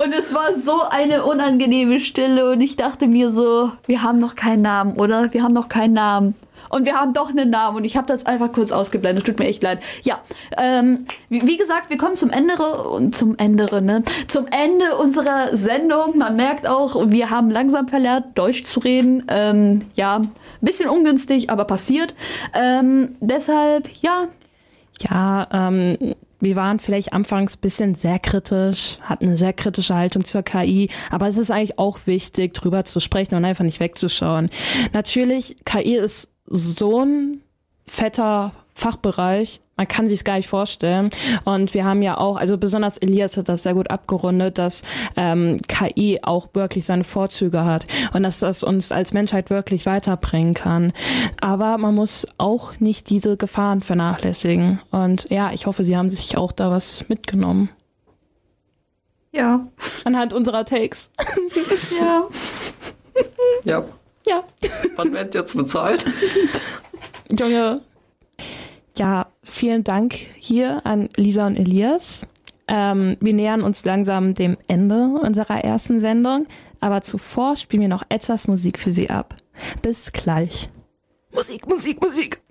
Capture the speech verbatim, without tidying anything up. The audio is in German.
Und es war so eine unangenehme Stille und ich dachte mir so, wir haben noch keinen Namen, oder? Wir haben noch keinen Namen. Und wir haben doch einen Namen und ich habe das einfach kurz ausgeblendet. Tut mir echt leid. Ja, ähm, wie, wie gesagt, wir kommen zum Ende und zum Ende, ne? Zum Ende unserer Sendung. Man merkt auch, wir haben langsam verlernt, Deutsch zu reden. Ähm, ja, ein bisschen ungünstig, aber passiert. Ähm, deshalb, ja. Ja, ähm, wir waren vielleicht anfangs ein bisschen sehr kritisch, hatten eine sehr kritische Haltung zur K I, aber es ist eigentlich auch wichtig, drüber zu sprechen und einfach nicht wegzuschauen. Natürlich, K I ist so ein fetter Fachbereich, man kann sich es gar nicht vorstellen. Und wir haben ja auch, also besonders Elias hat das sehr gut abgerundet, dass ähm, K I auch wirklich seine Vorzüge hat und dass das uns als Menschheit wirklich weiterbringen kann. Aber man muss auch nicht diese Gefahren vernachlässigen. Und ja, ich hoffe, Sie haben sich auch da was mitgenommen. Ja. Anhand unserer Takes. Ja. Ja. Ja. Wann wird jetzt bezahlt? Junge. Ja, vielen Dank hier an Lisa und Elias. Ähm, wir nähern uns langsam dem Ende unserer ersten Sendung, aber zuvor spielen wir noch etwas Musik für Sie ab. Bis gleich. Musik, Musik, Musik.